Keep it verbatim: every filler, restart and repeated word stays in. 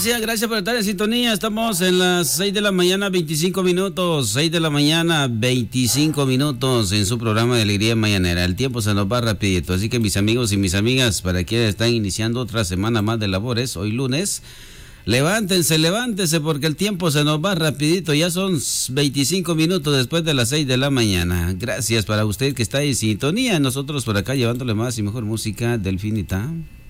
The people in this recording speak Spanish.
Gracias, gracias por estar en sintonía. Estamos en las seis de la mañana, veinticinco minutos. seis de la mañana, veinticinco minutos en su programa de Alegría Mañanera. El tiempo se nos va rapidito. Así que mis amigos y mis amigas, para quienes están iniciando otra semana más de labores, hoy lunes, levántense, levántense porque el tiempo se nos va rapidito. Ya son veinticinco minutos después de las seis de la mañana. Gracias para usted que está en sintonía. Nosotros por acá llevándole más y mejor música. Delfinita.